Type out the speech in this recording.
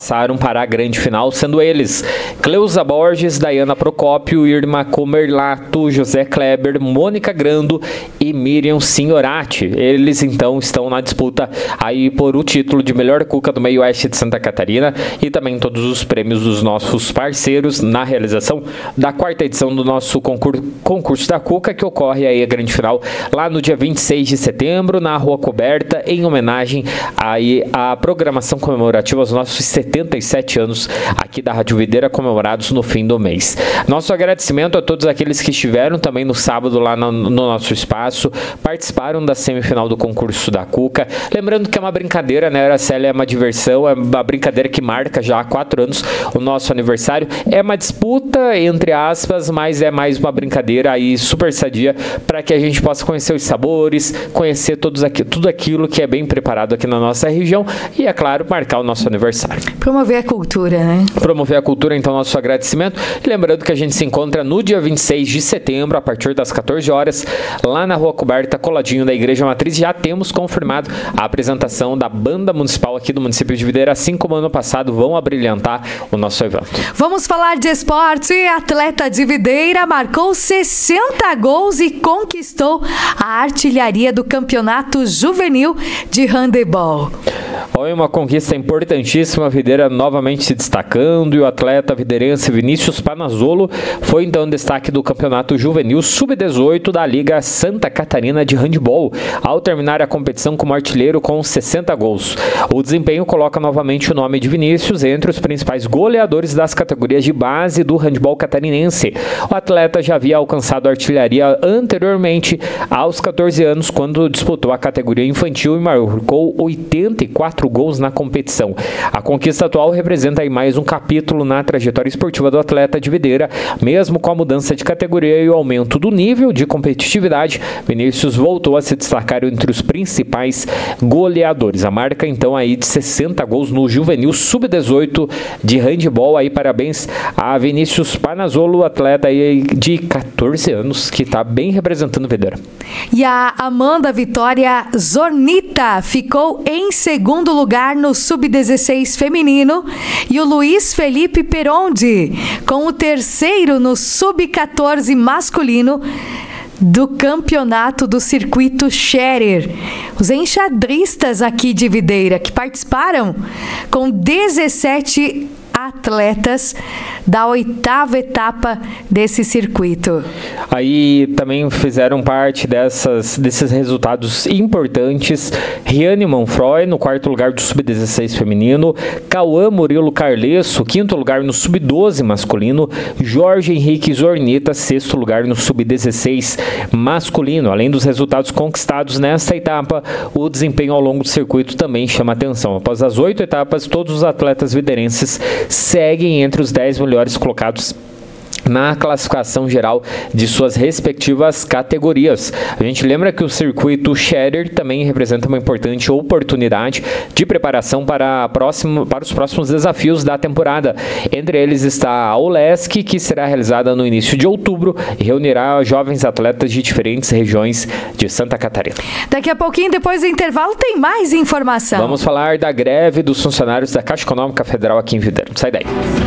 passaram para a grande final, sendo eles Cleusa Borges, Dayana Procópio, Irma Comerlato, José Kleber, Mônica Grando e Miriam Signorati. Eles então estão na disputa aí por o título de melhor cuca do meio oeste de Santa Catarina e também todos os prêmios dos nossos parceiros na realização da 4ª edição do nosso concurso da cuca, que ocorre aí a grande final lá no dia 26 de setembro na Rua Coberta, em homenagem aí à programação comemorativa aos nossos 77 anos aqui da Rádio Videira, comemorados no fim do mês. Nosso agradecimento a todos aqueles que estiveram também no sábado lá no nosso espaço, participaram da semifinal do concurso da cuca. Lembrando que é uma brincadeira, né, Araceli? É uma diversão, é uma brincadeira que marca já há 4 anos o nosso aniversário. É uma disputa, entre aspas, mas é mais uma brincadeira aí super sadia para que a gente possa conhecer os sabores, conhecer tudo aquilo que é bem preparado aqui na nossa região e, é claro, marcar o nosso aniversário. Promover a cultura, né? Promover a cultura, então, nosso agradecimento. E lembrando que a gente se encontra no dia 26 de setembro, a partir das 14 horas, lá na Rua Coberta, coladinho da Igreja Matriz. Já temos confirmado a apresentação da Banda Municipal aqui do município de Videira, assim como ano passado, vão abrilhantar o nosso evento. Vamos falar de esporte. Atleta de Videira marcou 60 gols e conquistou a artilharia do Campeonato Juvenil de Handebol. Foi uma conquista importantíssima, a Videira novamente se destacando, e o atleta videirense Vinícius Panazzolo foi então destaque do Campeonato Juvenil Sub-18 da Liga Santa Catarina de Handebol, ao terminar a competição como artilheiro com 60 gols. O desempenho coloca novamente o nome de Vinícius entre os principais goleadores das categorias de base do handebol catarinense. O atleta já havia alcançado a artilharia anteriormente, aos 14 anos, quando disputou a categoria infantil e marcou 84 gols na competição. A conquista atual representa aí mais um capítulo na trajetória esportiva do atleta de Videira. Mesmo com a mudança de categoria e o aumento do nível de competitividade, Vinícius voltou a se destacar entre os principais goleadores. A marca então aí de 60 gols no Juvenil Sub-18 de handebol. Aí parabéns a Vinícius Panazzolo, atleta aí de 14 anos, que está bem representando Videira. E a Amanda Vitória Zornita ficou em segundo lugar no Sub-16 feminino e o Luiz Felipe Perondi com o terceiro no Sub-14 masculino do campeonato do circuito Scherer. Os enxadristas aqui de Videira que participaram com 17 atletas da 8ª etapa desse circuito. Aí também fizeram parte desses resultados importantes Riane Manfroy no 4º lugar do Sub-16 feminino, Cauã Murilo Carlesso, 5º lugar no Sub-12 masculino, Jorge Henrique Zornita, 6º lugar no Sub-16 masculino. Além dos resultados conquistados nesta etapa, o desempenho ao longo do circuito também chama atenção. Após as 8 etapas, todos os atletas videirenses seguem entre os 10 melhores colocados na classificação geral de suas respectivas categorias. A gente lembra que o circuito Scherer também representa uma importante oportunidade de preparação para os próximos desafios da temporada. Entre eles está a ULESC, que será realizada no início de outubro e reunirá jovens atletas de diferentes regiões de Santa Catarina. Daqui a pouquinho, depois do intervalo, tem mais informação. Vamos falar da greve dos funcionários da Caixa Econômica Federal aqui em Videira. Sai daí.